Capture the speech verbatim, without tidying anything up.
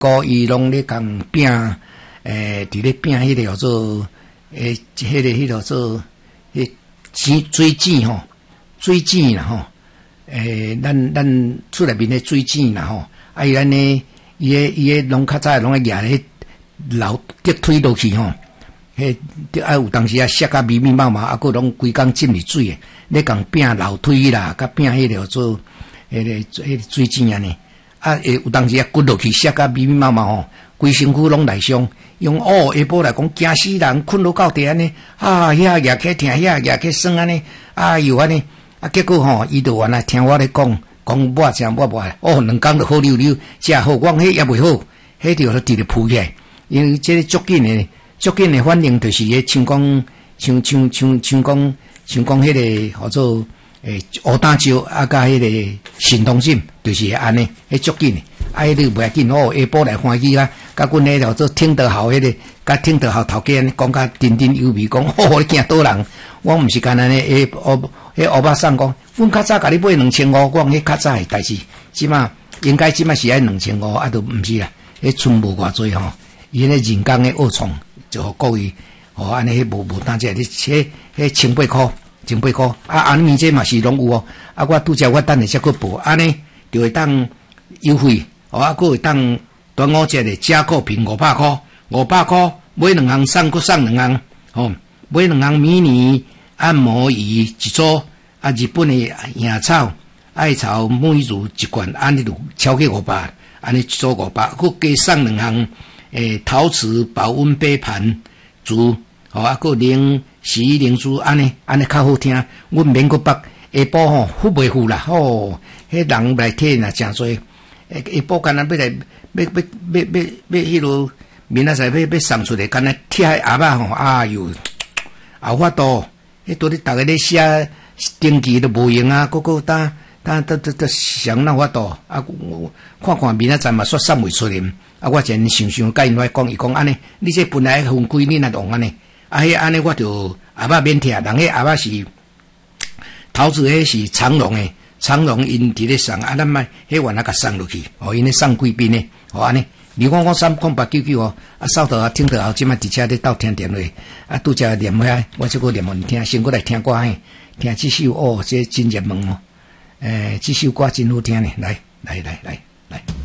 古伊拢咧共拼，诶，伫咧拼迄个叫做诶，迄个迄个做迄水水井吼，水井啦吼，诶，咱咱厝内面的水井啦吼，啊伊安尼伊个伊个拢较早拢会举咧楼跌推落去吼，迄啊有当时啊摔甲密密麻麻，啊佫拢规工浸伫水诶，咧共拼楼梯啦，甲拼迄个叫做迄个迄个水井安尼。啊，会有当时啊，骨落去摔甲密密麻麻吼，规身躯拢内伤。用哦，下晡来讲惊死人，困到到地安尼，啊，遐举起疼，遐举起酸安尼，哎呦安尼，啊，结果吼，伊就原来听我咧讲，讲抹啥抹抹，哦，两工就好溜溜，食好，我迄也袂好，迄条就直直扑起来，因为这个足紧诶，足紧诶反应就是个像讲，像像像像讲，像讲迄个叫做。诶，乌胆椒啊，甲迄个肾同心，就是安尼，迄足紧诶。啊，迄个袂要紧哦，下晡来欢喜啦。甲阮迄叫做听得好，迄个甲听得好头家安尼讲甲彬彬有味，讲哦，你惊倒人？我毋是干安尼，诶，乌迄乌巴桑讲，阮较早甲你买两千五，我讲迄较早诶代志，即马应该即马是爱两千五，啊，都毋是啦。迄剩无偌济吼，伊迄个人工诶恶创，就互各位吼安尼迄无无当只，你迄迄千八箍。千八箍啊！安尼面这嘛是拢有哦。啊，我拄则我等下才去报，安尼就会当优惠哦。啊，佫会当端午节的加购品五百箍，五百箍买两项送，佫送两项哦。买两项迷你按摩仪一组，啊，日本的野草艾草沐浴乳一罐，安尼就超过五百，安尼一组五百，佫加送两项诶陶瓷保温杯盘组。哦，啊，佫零洗衣灵珠，安尼安尼较好听。阮免佫北下晡吼，付袂付啦。哦，迄人来体呐诚多。下下晡干那要来要要要要要迄落明仔载要要送出来，干那贴阿爸吼，哎哟，有法度。迄拄咧逐个咧写登记都无用啊，佫佫当当当当当想哪法度啊？看看明仔载嘛煞送袂出来。啊，我前想想甲因来讲，伊讲安尼，你这本来分几年啊，用安尼。啊，迄安尼我就阿爸免听，人迄阿爸是陶瓷，迄是长隆诶，长隆因伫咧送，啊，咱卖迄原来甲送落去，哦，因咧送贵宾诶，哦安尼，你讲我三空八九九哦，啊，扫到啊，听到后，即摆伫遮咧斗听电话，啊，拄则念遐，我即个念互你听，先过来听歌嘿，听即首哦，这真热门哦，诶，即首歌真好听呢，来来来来来。